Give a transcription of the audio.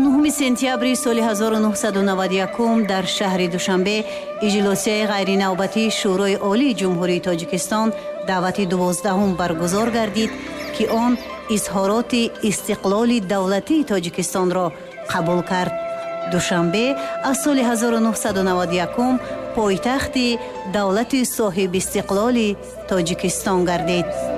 9 сентябри соли 1991 дар шаҳри Душанбе иҷлосияи ғайринавбатии Шӯрои Олии Ҷумҳурии Тоҷикистон даъвати 12 баргузор гардид, ки он изҳороти истиқлоли давлатии Тоҷикистонро қабул кард. Душанбе аз соли 1991 пойтахти давлати соҳибистиқлоли Тоҷикистон гардид.